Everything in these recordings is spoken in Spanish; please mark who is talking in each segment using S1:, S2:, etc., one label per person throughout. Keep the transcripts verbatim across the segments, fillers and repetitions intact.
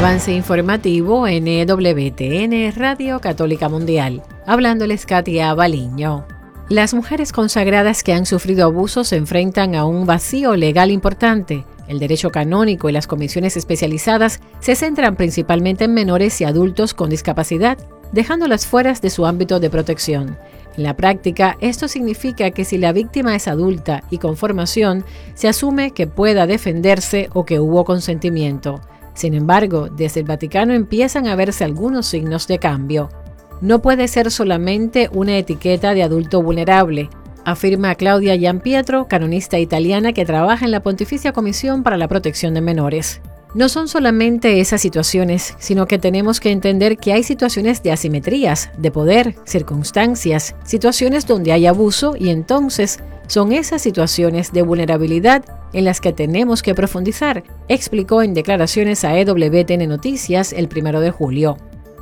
S1: avance informativo en E W T N Radio Católica Mundial. Hablándoles Katia Baliño. Las mujeres consagradas que han sufrido abusos se enfrentan a un vacío legal importante. El derecho canónico y las comisiones especializadas se centran principalmente en menores y adultos con discapacidad, dejándolas fuera de su ámbito de protección. En la práctica, esto significa que si la víctima es adulta y con formación, se asume que pueda defenderse o que hubo consentimiento. Sin embargo, desde el Vaticano empiezan a verse algunos signos de cambio. No puede ser solamente una etiqueta de adulto vulnerable, afirma Claudia Gianpietro, canonista italiana que trabaja en la Pontificia Comisión para la Protección de Menores. No son solamente esas situaciones, sino que tenemos que entender que hay situaciones de asimetrías, de poder, circunstancias, situaciones donde hay abuso y entonces son esas situaciones de vulnerabilidad en las que tenemos que profundizar, explicó en declaraciones a E W T N Noticias el primero de julio.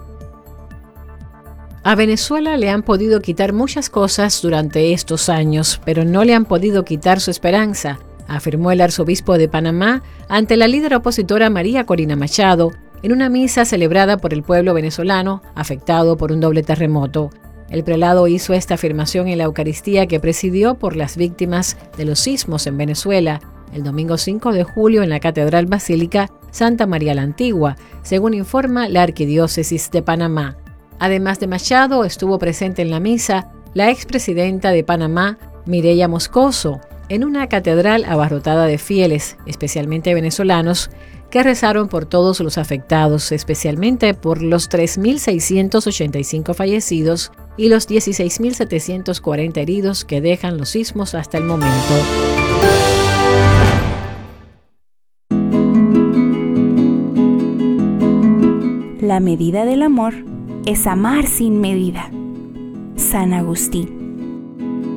S1: A Venezuela le han podido quitar muchas cosas durante estos años, pero no le han podido quitar su esperanza, afirmó el arzobispo de Panamá ante la líder opositora María Corina Machado en una misa celebrada por el pueblo venezolano afectado por un doble terremoto. El prelado hizo esta afirmación en la Eucaristía que presidió por las víctimas de los sismos en Venezuela el domingo cinco de julio en la Catedral Basílica Santa María la Antigua, según informa la Arquidiócesis de Panamá. Además de Machado, estuvo presente en la misa la expresidenta de Panamá, Mireya Moscoso, en una catedral abarrotada de fieles, especialmente venezolanos, que rezaron por todos los afectados, especialmente por los tres mil seiscientos ochenta y cinco fallecidos y los dieciséis mil setecientos cuarenta heridos que dejan los sismos hasta el momento.
S2: La medida del amor es amar sin medida. San Agustín.